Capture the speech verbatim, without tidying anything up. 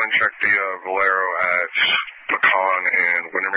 and check the uh, Valero at Pecan and Winter